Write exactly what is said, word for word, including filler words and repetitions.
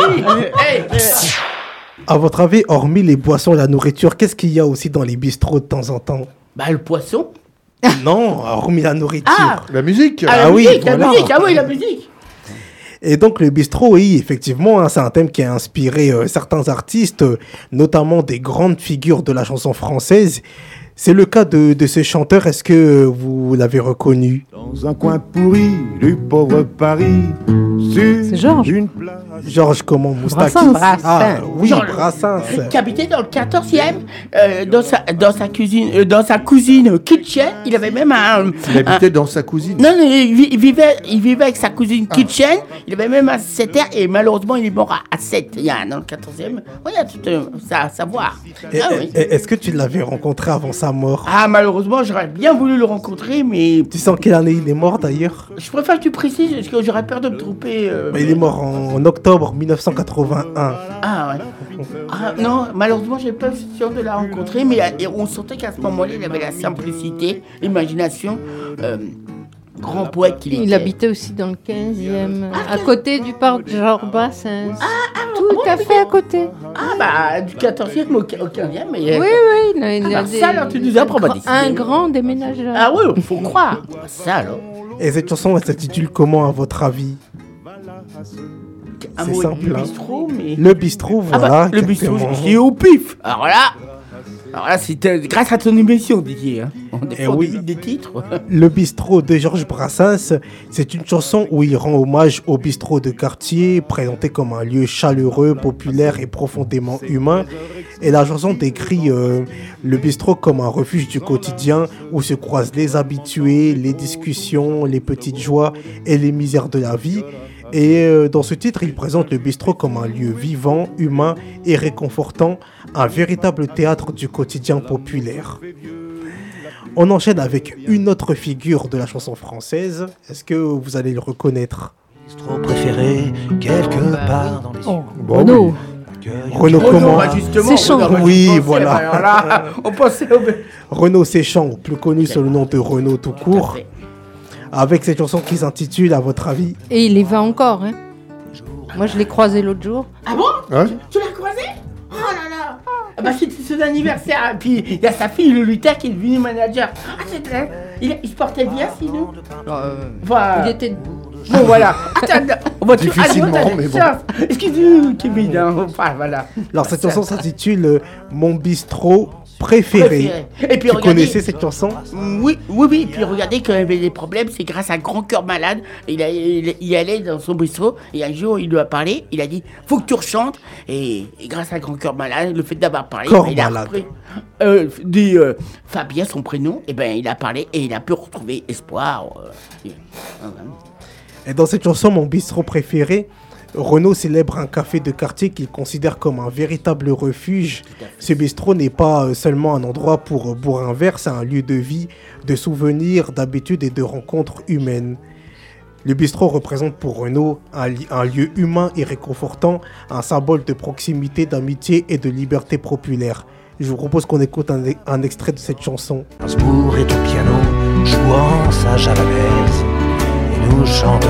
Hey, hey. À votre avis, hormis les boissons et la nourriture, qu'est-ce qu'il y a aussi dans les bistrots de temps en temps? Bah, le poisson. Non, hormis la nourriture. Ah, La musique. ah, la Ah oui, musique, la voilà. musique, ah oui, la musique. Et donc le bistrot, oui, effectivement, hein, c'est un thème qui a inspiré euh, certains artistes, euh, notamment des grandes figures de la chanson française. C'est le cas de, de ce chanteur, est-ce que euh, vous l'avez reconnu? Dans un coin pourri du pauvre Paris, C'est sur Georges. une plage. Georges comment? Moustaki? Brassens. Ah oui, Georges. Brassens. Qui habitait dans le quatorzième, euh, dans, sa, dans, sa cuisine, euh, dans sa cousine Kitchen. Il avait même un. Il habitait un- dans sa cousine. Non, non, il, vi- il vivait, il vivait avec sa cousine Kitchen. Il avait même un sept heures et malheureusement, il est mort à, à sept. Il y a dans le quatorzième. Oui, il y a tout euh, ça à savoir. Et- Ah, oui. et- Est-ce que tu l'avais rencontré avant sa mort? Ah, malheureusement, j'aurais bien voulu le rencontrer, mais Tu sens quelle année il est mort d'ailleurs? je préfère que tu précises parce que j'aurais peur de me tromper. euh. Bah, il est mort en, en octobre mille neuf cent quatre-vingt-un. Ah, ouais. Ah, non, malheureusement, j'ai pas eu cette chance de la rencontrer, mais euh, et on sentait qu'à ce moment-là, il avait la simplicité, l'imagination. euh, grand poète qu'il était. Il habitait aussi dans le quinzième, à côté du parc Georges Brassens. Tout bon, à fait à côté. Ah, bah, du quatorzième au quinzième, mais. Oui, oui. Il a, il a Ah, bah, ça, alors, tu nous apprends, un, bah, grand- un décidément. grand déménageur. Ah, oui, il faut croire. Bah, ça, alors. Et cette chanson, elle s'intitule comment à votre avis? Un C'est mot simple, du hein. bistrot, mais. Le bistrot, Ah, voilà. bah, le bistrot, exactement. je dis au pif. Alors là. Alors là, c'était grâce à ton émission, Didier. Hein. On Eh défend oui. des, des titres. Le bistrot de Georges Brassens, c'est une chanson où il rend hommage au bistrot de quartier, présenté comme un lieu chaleureux, populaire et profondément humain. Et la chanson décrit euh, le bistrot comme un refuge du quotidien où se croisent les habitués, les discussions, les petites joies et les misères de la vie. Et euh, dans ce titre, il présente le bistrot comme un lieu vivant, humain et réconfortant, un véritable théâtre du quotidien populaire. On enchaîne avec une autre figure de la chanson française. Est-ce que vous allez le reconnaître? Bistrot préféré, quelque part dans les Oh, Bon, Renaud. oui. Renaud Oh non, comment? bah, justement, C'est chaud. on aurait Oui, pensé, voilà. bah, alors là, on pensait au. Renaud Séchant, plus connu sous le nom de Renaud tout court, Tout à fait. avec cette chanson qui s'intitule, à votre avis? Et il y va encore. Hein. Moi, je l'ai croisé l'autre jour. Ah bon? Hein Tu l'as croisé? Oh là là! Ah bah c'était son anniversaire, et puis il y a sa fille Lolita qui est devenue manager. Ah c'est vrai? Il, il se portait bien sinon? Voilà. Il était debout. Bon voilà. Attends, on va tout- Difficilement, allez, on t'as mais des bon. chances. Excusez-moi Kevin, hein, enfin voilà. Alors cette chanson s'intitule euh, Mon bistrot préféré. Préféré. Et puis Tu regardez- connaissais cette chanson? Oui, oui, oui, et puis regardez quand il avait des problèmes, c'est grâce à Grand Cœur Malade, il, a- il, il allait dans son bistrot, et un jour il lui a parlé, il a dit, faut que tu rechantes, et, et grâce à Grand Cœur Malade, le fait d'avoir parlé, Corps il a Malade. repris, euh, dit euh, Fabien, son prénom, et ben il a parlé, et il a pu retrouver espoir. euh, et- ah, vraiment. Et dans cette chanson, Mon bistrot préféré, Renaud célèbre un café de quartier qu'il considère comme un véritable refuge. Ce bistrot n'est pas euh, seulement un endroit pour euh, boire un verre, c'est un lieu de vie, de souvenirs, d'habitudes et de rencontres humaines. Le bistrot représente pour Renaud un, li- un lieu humain et réconfortant, un symbole de proximité, d'amitié et de liberté populaire. Je vous propose qu'on écoute un, un extrait de cette chanson. Gainsbourg est au piano, jouant sa javanaise, et nous chantons